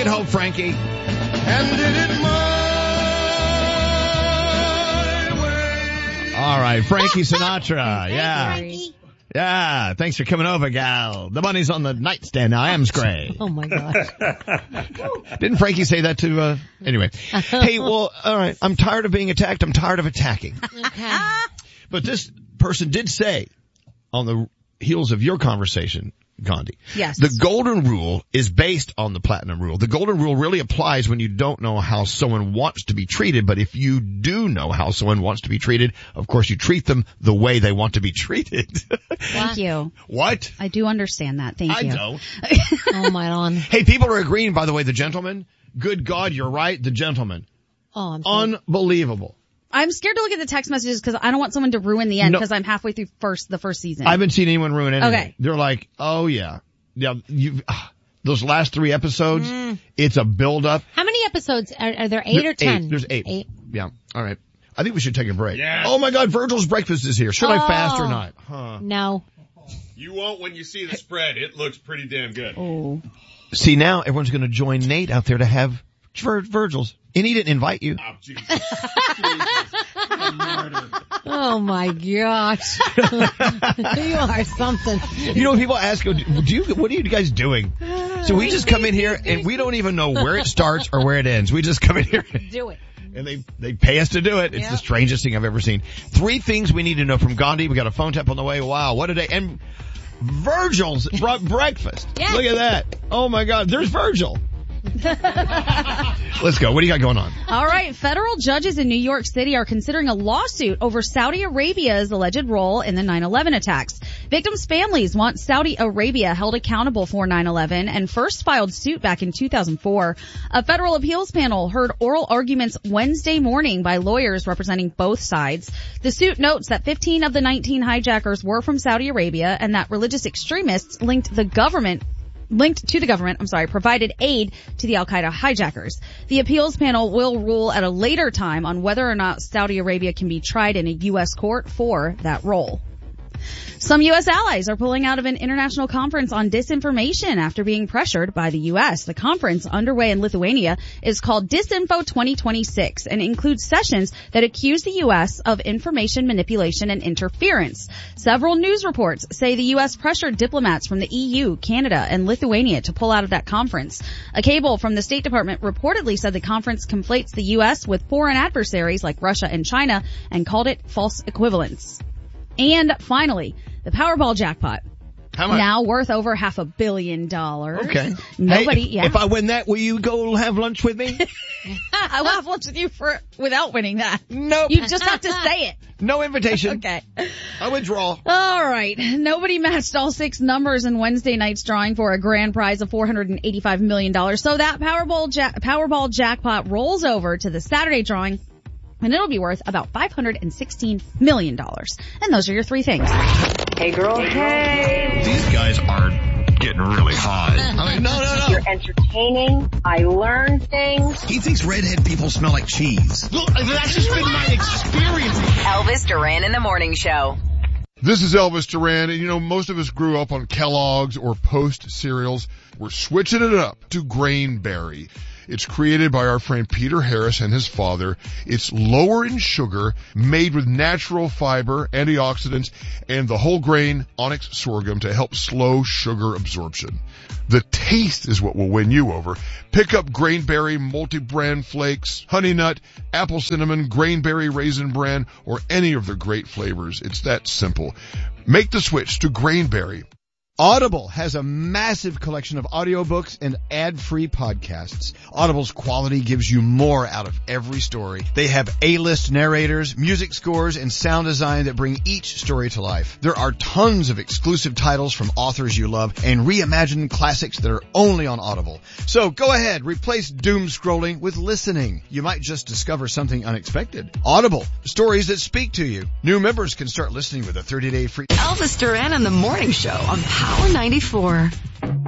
it home, Frankie. And did it my way. All right, Frankie Sinatra. Yeah. Frankie. Yeah, thanks for coming over, gal. The money's on the nightstand now. Am's gray. Oh my gosh. Didn't Frankie say that to, anyway. Hey, well, all right. I'm tired of being attacked. I'm tired of attacking. Okay. But this person did say, on the heels of your conversation, Gandhi, Yes. the golden rule is based on the platinum rule. The golden rule really applies when you don't know how someone wants to be treated, but if you do know how someone wants to be treated, of course you treat them the way they want to be treated. Thank you. What? I do understand that. Thank you. I don't. Oh my God. Hey, people are agreeing, by the way, the gentleman. Good God, you're right, the gentleman. Oh, I'm sorry. Unbelievable. I'm scared to look at the text messages because I don't want someone to ruin the end No. because I'm halfway through the first season. I haven't seen anyone ruin anything. Okay. They're like, oh yeah. Yeah, those last 3 episodes, it's a build-up. How many episodes? Are there 8 or 10? There's 8. 8. Yeah. All right. I think we should take a break. Yes. Oh my God, Virgil's breakfast is here. Should I fast or not? Huh. No. You won't when you see the spread. It looks pretty damn good. Oh. See, now everyone's going to join Nate out there to have Virgil's. And he didn't invite you. Oh, Jesus. Oh my gosh. You are something. You know, people ask, what are you guys doing? So we just come in here and we don't even know where it starts or where it ends. We just come in here. Do it. And they pay us to do it. It's the strangest thing I've ever seen. 3 things we need to know from Gandhi. We got a phone tap on the way. Wow, what a day. And Virgil's brought breakfast. Yes. Look at that. Oh my God, there's Virgil. Let's go. What do you got going on? All right. Federal judges in New York City are considering a lawsuit over Saudi Arabia's alleged role in the 9/11 attacks. Victims' families want Saudi Arabia held accountable for 9/11 and first filed suit back in 2004. A federal appeals panel heard oral arguments Wednesday morning by lawyers representing both sides. The suit notes that 15 of the 19 hijackers were from Saudi Arabia and that religious extremists linked to the government, provided aid to the Al-Qaeda hijackers. The appeals panel will rule at a later time on whether or not Saudi Arabia can be tried in a U.S. court for that role. Some U.S. allies are pulling out of an international conference on disinformation after being pressured by the U.S. The conference, underway in Lithuania, is called Disinfo 2026 and includes sessions that accuse the U.S. of information manipulation and interference. Several news reports say the U.S. pressured diplomats from the EU, Canada, and Lithuania to pull out of that conference. A cable from the State Department reportedly said the conference conflates the U.S. with foreign adversaries like Russia and China and called it false equivalence. And finally, the Powerball jackpot. How much? Now worth over $500 million. Okay. Nobody, Hey, if I win that, will you go have lunch with me? I will have lunch with you without winning that. Nope. You just have to say it. No invitation. Okay. I withdraw. All right. Nobody matched all 6 numbers in Wednesday night's drawing for a grand prize of $485 million. So that Powerball jackpot rolls over to the Saturday drawing, and it'll be worth about $516 million. And those are your 3 things. Hey girl, hey. These guys are getting really hot. I mean, no. You're entertaining. I learn things. He thinks redhead people smell like cheese. Look, that's just been my experience. Elvis Duran in the Morning Show. This is Elvis Duran, and you know, most of us grew up on Kellogg's or Post cereals. We're switching it up to Grainberry. It's created by our friend Peter Harris and his father. It's lower in sugar, made with natural fiber, antioxidants, and the whole grain onyx sorghum to help slow sugar absorption. The taste is what will win you over. Pick up Grainberry multi-brand flakes, honey nut, apple cinnamon, Grainberry raisin bran, or any of their great flavors. It's that simple. Make the switch to Grainberry. Audible has a massive collection of audiobooks and ad-free podcasts. Audible's quality gives you more out of every story. They have A-list narrators, music scores, and sound design that bring each story to life. There are tons of exclusive titles from authors you love and reimagined classics that are only on Audible. So go ahead, replace doom scrolling with listening. You might just discover something unexpected. Audible, stories that speak to you. New members can start listening with a 30-day free. Elvis Duran in the Morning Show on Power 94.